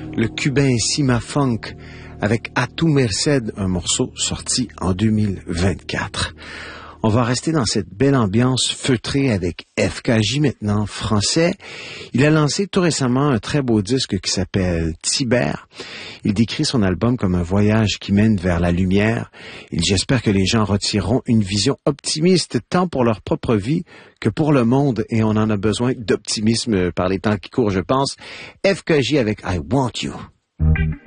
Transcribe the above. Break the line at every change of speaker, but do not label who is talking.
le cubain Cima Funk avec A tu Merced, un morceau sorti en 2024. On va rester dans cette belle ambiance feutrée avec FKJ maintenant, français. Il a lancé tout récemment un très beau disque qui s'appelle Tibère. Il décrit son album comme un voyage qui mène vers la lumière. J'espère que les gens retireront une vision optimiste tant pour leur propre vie que pour le monde. Et on en a besoin d'optimisme par les temps qui courent, je pense. FKJ avec I Want You.